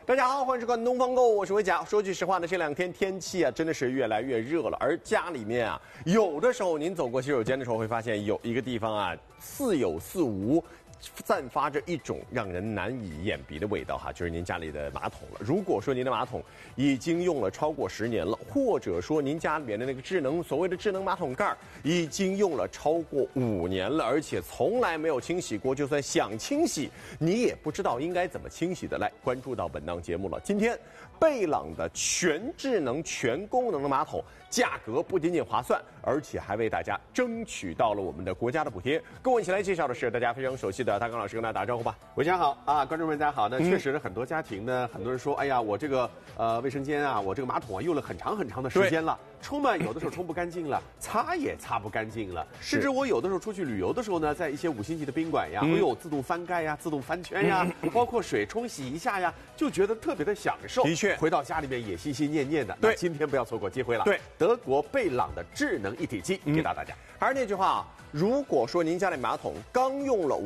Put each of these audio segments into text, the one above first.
大家好，欢迎收看《东方购物》，我是维甲。说句实话呢，这两天天气啊，真的是越来越热了。而家里面啊，有的时候您走过洗手间的时候，会发现有一个地方啊，似有似无，散发着一种让人难以掩鼻的味道哈，就是您家里的马桶了。如果说您的马桶已经用了超过10年了，或者说您家里面的那个所谓的智能马桶盖已经用了超过5年了，而且从来没有清洗过，就算想清洗，你也不知道应该怎么清洗的。来关注到本档节目了。今天贝朗的全智能全功能的马桶，价格不仅仅划算，而且还为大家争取到了我们的国家的补贴。跟我一起来介绍的是大家非常熟悉的大刚老师，跟大家打招呼吧。 维强好啊，观众们大家好。那确实很多家庭呢，很多人说，哎呀，我这个卫生间啊，我这个马桶啊，用了很长的时间了，冲嘛有的时候冲不干净了，擦也擦不干净了，甚至我有的时候出去旅游的时候呢，在一些5星级的宾馆呀，会有自动翻盖呀、自动翻圈呀，包括水冲洗一下呀，就觉得特别的享受。 的确， 回到家里面也心心念念的。 对， 那今天不要错过机会了。 对， 德国贝朗的智能一体机给到大家。 还是那句话啊，如果说您家里马桶刚用了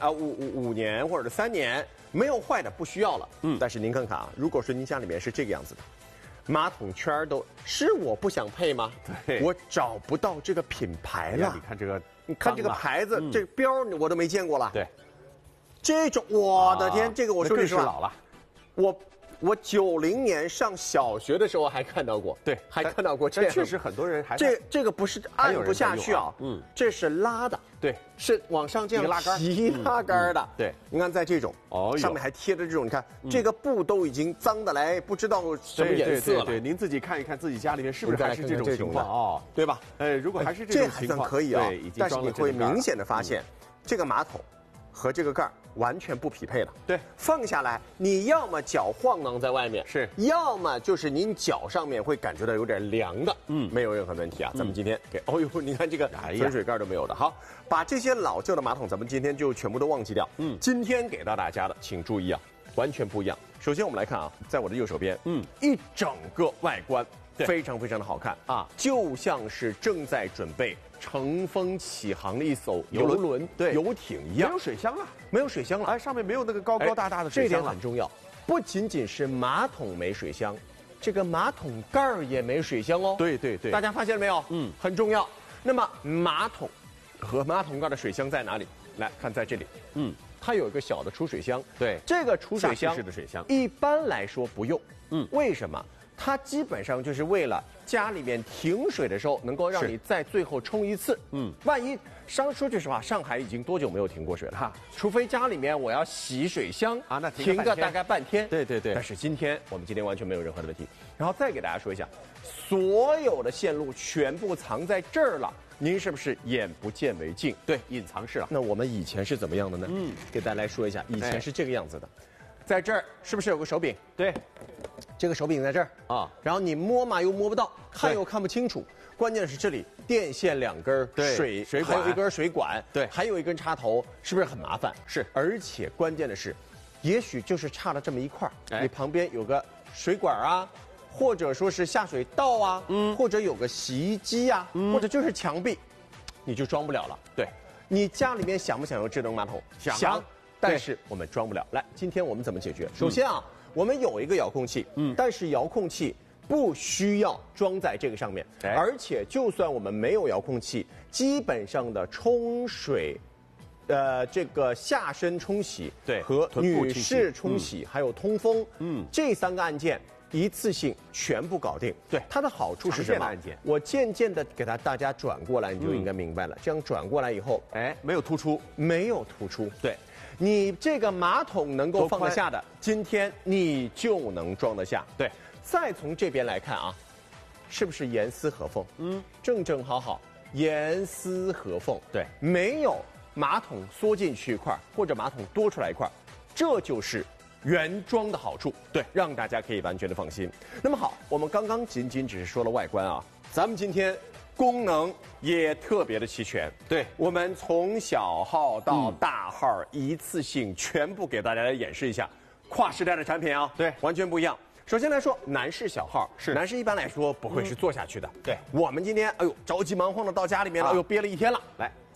5年或者是3年，没有坏的不需要了。但是您看看啊，如果说您家里面是这个样子的，马桶圈都是我不想配吗？ 对， 我找不到这个品牌了。 你看这个， 你看这个牌子，这个标我都没见过了。 对， 这种我的天，这个我说句实话， 老了。 我90年上小学的时候还看到过， 对， 还看到过这样。 确实很多人还这个不是按不下去啊，这是拉的， 对， 是往上这样提拉杆的， 对。 你看在这种，上面还贴着这种，你看这个布都已经脏的来不知道什么颜色了。 对，您自己看一看自己家里面是不是还是这种情况哦， 对吧？ 如果还是这种情况， 这还算可以啊，但是你会明显的发现，这个马桶和这个盖完全不匹配了。 对，放下来，你要么脚晃荡在外面， 是， 要么就是您脚上面会感觉到有点凉的，没有任何问题啊。咱们今天给，你看这个分水盖都没有的。好，把这些老旧的马桶，咱们今天就全部都忘记掉。今天给到大家的，请注意啊，完全不一样。首先我们来看啊，在我的右手边，一整个外观非常非常的好看啊，就像是正在准备乘风起航的一艘游轮、游艇一样。 没有水箱了， 没有水箱了， 上面没有那个高高大大的水箱了。 这点很重要，不仅仅是马桶没水箱，这个马桶盖也没水箱哦。 对， 大家发现了没有？很重要。那么马桶和马桶盖的水箱在哪里？来看，在这里。它有一个小的储水箱。 对， 这个储水箱式的水箱一般来说不用。为什么？它基本上就是为了家里面停水的时候，能够让你在最后冲一次。万一说句实话，上海已经多久没有停过水了哈？除非家里面我要洗水箱啊，那停个大概半天。 对。 但是我们今天完全没有任何的问题。然后再给大家说一下，所有的线路全部藏在这儿了。您是不是眼不见为净？ 对，隐藏式了。 那我们以前是怎么样的呢？给大家来说一下，以前是这个样子的，在这儿是不是有个手柄？ 对。 这个手柄在这儿啊，然后你摸嘛又摸不到，看又看不清楚。关键是这里电线2根水管，还有一根水管， 对， 还有一根插头，是不是很麻烦？ 是， 而且关键的是，也许就是差了这么一块，你旁边有个水管啊，或者说是下水道啊，或者有个洗衣机啊，或者就是墙壁，你就装不了了。 对， 你家里面想不想用智能马桶？想，但是我们装不了。来，今天我们怎么解决？首先啊。我们有一个遥控器，但是遥控器不需要装在这个上面，而且就算我们没有遥控器，基本上的冲水，这个下身冲洗和女士冲洗，还有通风，这3个按键一次性全部搞定。 对， 它的好处是什么？我渐渐的给大家转过来，你就应该明白了。这样转过来以后， 没有突出， 对。你这个马桶能够放得下的，今天你就能装得下。 对， 再从这边来看啊，是不是严丝合缝？正好，严丝合缝。 对， 没有马桶缩进去一块，或者马桶多出来一块，这就是原装的好处。对，让大家可以完全的放心。那么好，我们刚刚仅只是说了外观啊，咱们今天功能也特别的齐全。 对， 我们从小号到大号一次性全部给大家来演示一下，跨时代的产品啊， 对， 完全不一样。首先来说，男士小号是男士一般来说不会是坐下去的。 对， 我们今天着急忙慌的到家里面了，憋了一天了，来。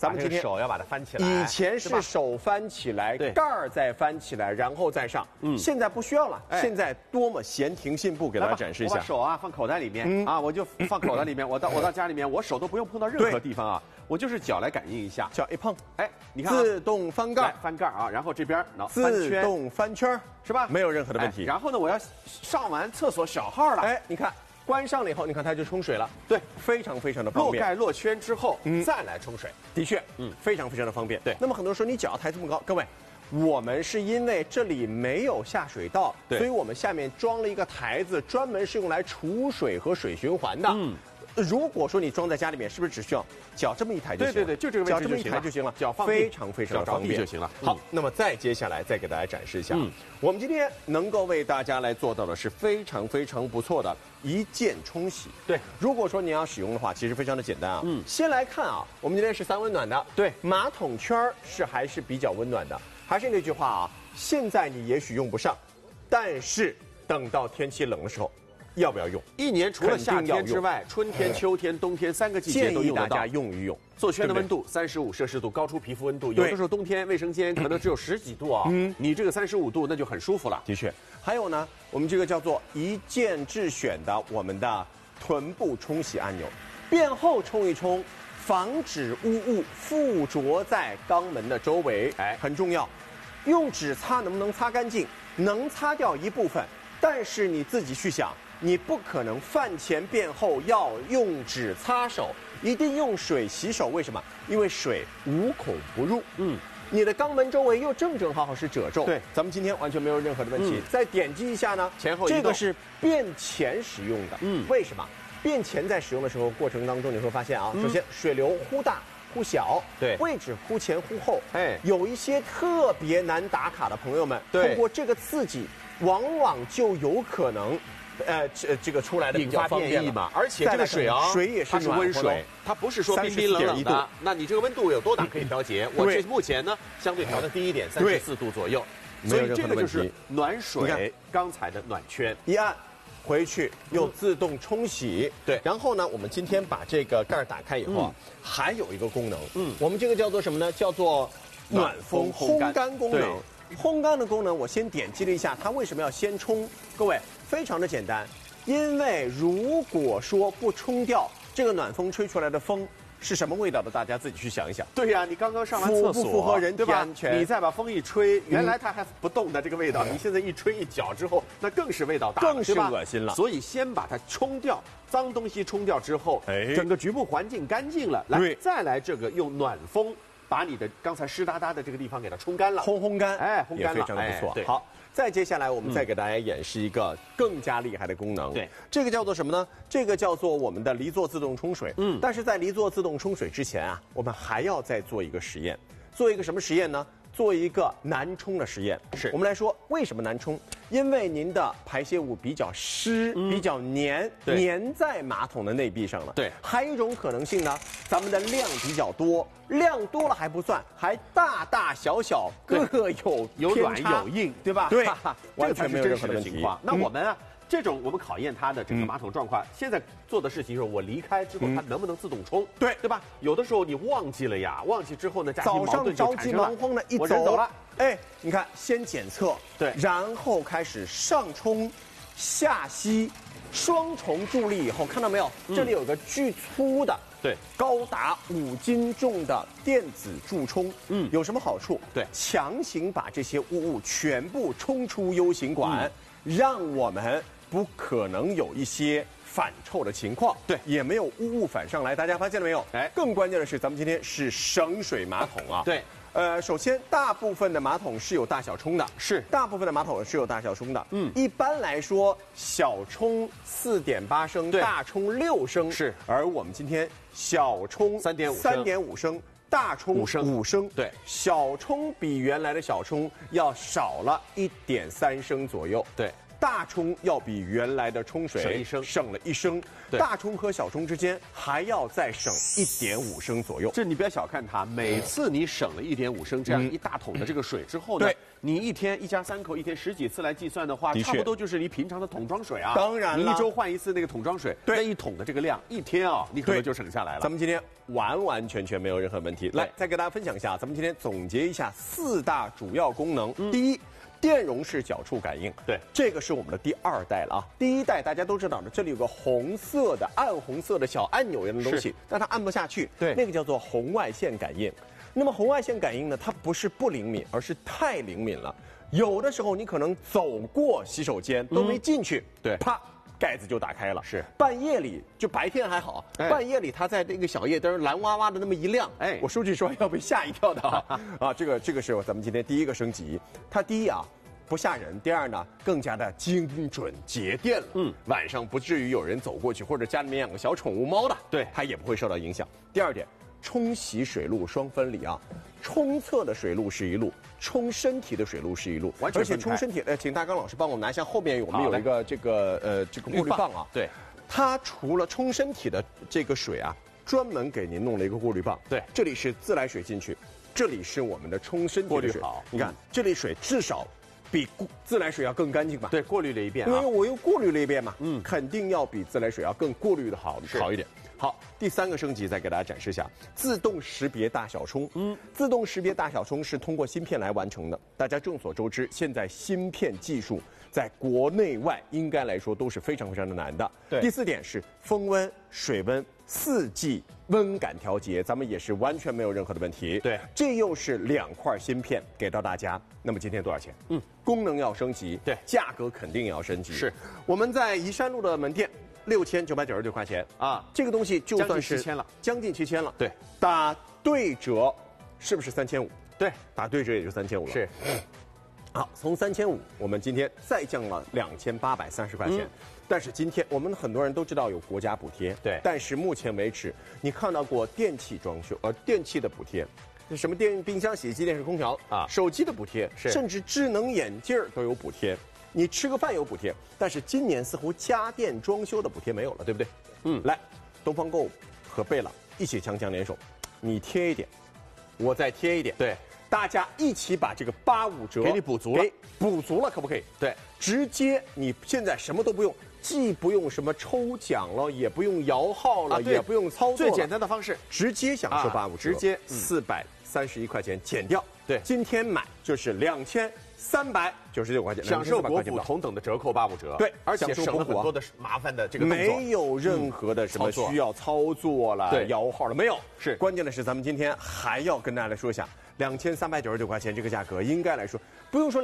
咱们今天手要把它翻起来。 以前是手翻起来，盖儿再翻起来，然后再上。现在不需要了，现在多么闲庭信步，给大家展示一下。 我把手啊放口袋里面啊，我就放口袋里面。我到家里面，我手都不用碰到任何地方啊，我就是脚来感应一下， 脚一碰， 哎，你看自动翻盖， 翻盖啊，然后这边自动翻圈， 是吧？ 没有任何的问题。 然后呢，我要上完厕所小号了， 哎，你看。关上了以后，你看它就冲水了， 对， 非常非常的方便。 落盖落圈之后，再来冲水， 的确，非常非常的方便。 对， 那么很多人说你脚抬这么高，各位，我们是因为这里没有下水道，所以我们下面装了一个台子，专门是用来储水和水循环的。如果说你装在家里面，是不是只需要脚这么一抬就行了？ 对，就这个位置脚这么一抬就行了， 脚放非常非常的方便就行了。 好，那么再接下来再给大家展示一下，我们今天能够为大家来做到的是非常非常不错的一键冲洗。 对， 如果说你要使用的话，其实非常的简单啊。先来看啊，我们今天是3温暖的， 对， 马桶圈是还是比较温暖的。还是那句话啊，现在你也许用不上，但是等到天气冷的时候。要不要用？ 一年除了夏天之外，春天、秋天、冬天3个季节都用得到。 建议大家用一用。 做圈的温度35摄氏度，高出皮肤温度。有的时候冬天卫生间可能只有10几度啊，你这个35度那就很舒服了。 的确，还有呢，我们这个叫做一键制选的我们的臀部冲洗按钮，便后冲一冲，防止污物附着在肛门的周围，很重要。用纸擦能不能擦干净？能擦掉一部分，但是你自己去想。你不可能饭前便后要用纸擦手，一定用水洗手。为什么？因为水无孔不入。你的肛门周围又正正好好是褶皱。 对， 咱们今天完全没有任何的问题。再点击一下呢， 前后移动。 这个是便前使用的。为什么？便前在使用的时候过程当中，你会发现啊，首先水流忽大忽小， 对， 位置忽前忽后。有一些特别难打卡的朋友们，通过这个刺激，往往就有可能。这个出来的引发变异嘛，而且这个水啊， 水也是温水，它不是说冰冰冷冷的。那你这个温度有多大可以调节？我这目前呢，相对调的低一点，34度左右。所以这个就是暖水，刚才的暖圈一按回去又自动冲洗。 对， 然后呢，我们今天把这个盖打开以后啊，还有一个功能，我们这个叫做什么呢？叫做暖风烘干功能。烘干的功能，我先点击了一下，它为什么要先冲？各位，非常的简单，因为如果说不冲掉这个暖风吹出来的风是什么味道的，大家自己去想一想。 对呀，你刚刚上完厕所， 不符合人体安全？ 你再把风一吹，原来它还不动的这个味道，你现在一吹一搅之后，那更是味道大， 更是恶心了。 所以先把它冲掉，脏东西冲掉之后，整个局部环境干净了，来再来这个用暖风。把你的刚才湿哒哒的这个地方给它冲干了， 烘干， 烘干了， 也非常的不错。好，再接下来我们再给大家演示一个更加厉害的功能。 对， 这个叫做什么呢？这个叫做我们的离座自动冲水。但是在离座自动冲水之前啊，我们还要再做一个实验，做一个什么实验呢？做一个难冲的实验。我们来说为什么难冲？因为您的排泄物比较湿，比较黏在马桶的内壁上了。 对， 还有一种可能性呢，咱们的量比较多，量多了还不算，还大大小小各有软有硬，对吧？ 对， 完全没有任何的情况。那我们啊。这种我们考验它的整个马桶状况。现在做的事情就是我离开之后，它能不能自动冲？ 对吧？有的时候你忘记了呀，忘记之后呢， 早上着急忙慌的一走了，你看先检测，然后开始上冲、下吸，双重助力以后，看到没有？这里有个巨粗的。高达5斤重的电子助冲，有什么好处？强行把这些污物全部冲出 U 型管，让我们不可能有一些反臭的情况，也没有污物反上来。大家发现了没有？更关键的是，咱们今天是省水马桶啊。首先，大部分的马桶是有大小冲的，大部分的马桶是有大小冲的。一般来说，小冲4.8升，大冲6升，而我们今天小冲3.5升，大冲5升，小冲比原来的小冲要少了1.3升左右， 大冲要比原来的冲水省了1升，大冲和小冲之间还要再省1.5升左右。 这你不要小看它，每次你省了1.5升这样一大桶的这个水之后呢，你一天一家3口一天10几次来计算的话，差不多就是你平常的桶装水啊。 当然了， 你1周换一次那个桶装水，那1桶的这个量，一天啊，你可能就省下来了。 咱们今天完全没有任何问题。来，再给大家分享一下，咱们今天总结一下4大主要功能。第一，电容式脚触感应， 对， 这个是我们的第2代了啊。第1代大家都知道的，这里有个红色的、暗红色的小按钮一样的东西，但它按不下去， 对， 那个叫做红外线感应。那么红外线感应呢，它不是不灵敏，而是太灵敏了。有的时候你可能走过洗手间都没进去， 对， 啪，盖子就打开了。 是， 半夜里就白天还好，半夜里它在这个小夜灯蓝哇哇的那么一亮，我说句实话要被吓一跳的啊！这个是咱们今天第一个升级。它第一啊，不吓人；第二呢，更加的精准节电了。晚上不至于有人走过去，或者家里面养个小宠物猫的， 对， 它也不会受到影响。第二点，冲洗水路双分离啊，冲厕的水路是一路，冲身体的水路是一路， 完全而且冲身体，请大刚老师帮我们拿一下，后面我们有一个这个过滤棒啊， 对， 它除了冲身体的这个水啊，专门给您弄了一个过滤棒， 对， 这里是自来水进去，这里是我们的冲身体的水， 好， 你看这里水至少比自来水要更干净吧？ 对，过滤了一遍， 因为我又过滤了一遍嘛，肯定要比自来水要更过滤的好一点。好，第3个升级再给大家展示一下，自动识别大小冲。自动识别大小冲是通过芯片来完成的。大家众所周知，现在芯片技术在国内外应该来说都是非常的难的。 对。 第4点是风温、水温4季温感调节，咱们也是完全没有任何的问题。 对。这又是2块芯片给到大家。那么今天多少钱？功能要升级， 对， 价格肯定也要升级。 是， 我们在宜山路的门店。6999块钱啊，这个东西就算是将近7000了。 对， 打对折是不是3500？ 对， 打对折也就3500了。 是， 好，从3500我们今天再降了2830块钱。但是今天我们很多人都知道有国家补贴， 对， 但是目前为止，你看到过电器装修电器的补贴？什么冰箱、洗衣机、电视、空调啊，手机的补贴，甚至智能眼镜都有补贴。你吃个饭有补贴，但是今年似乎家电装修的补贴没有了，对不对？来，东方购物和贝朗一起强强联手，你贴一点，我再贴一点， 对， 大家一起把这个85折给你补足了， 补足了，可不可以？ 对， 直接你现在什么都不用，既不用什么抽奖了，也不用摇号了，也不用操作， 最简单的方式， 直接享受85折， 直接 431块钱减掉。 对， 今天买就是2399块钱， 享受国府同等的折扣85折。 对， 而且省了很多的麻烦的这个动作， 没有任何的什么需要操作了、摇号了，没有。 是， 关键的是咱们今天还要跟大家来说一下，2399块钱这个价格，应该来说不用说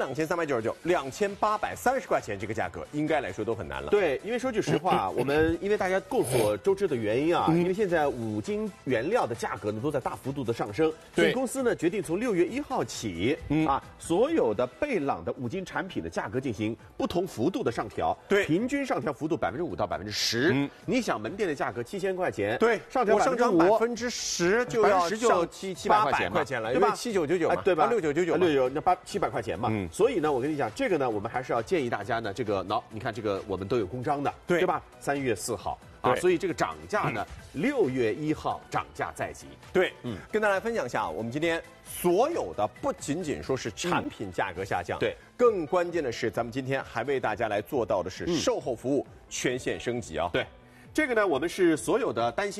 2399，2830块钱这个价格，应该来说都很难了。 对，因为说句实话，我们因为大家众所周知的原因啊，因为现在五金原料的价格呢都在大幅度的上升，所以公司呢决定从6月1号起，所有的贝朗的五金产品的价格进行不同幅度的上调， 对， 平均上调幅度5%到10%。你想门店的价格7000块钱， 对， 上调 10%就要上 700块钱了， 对吧 ？7999嘛， 对吧 ？6999， 那700块钱嘛。所以呢，我跟你讲，这个呢，我们还是要建议大家呢，这个你看这个我们都有公章的，对吧？3月4号。所以这个涨价呢，6月1号涨价在即。 对，跟大家分享一下，我们今天所有的不仅仅说是产品价格下降， 对， 更关键的是，咱们今天还为大家来做到的是售后服务全线升级啊。 对，这个呢，我们是所有的担心。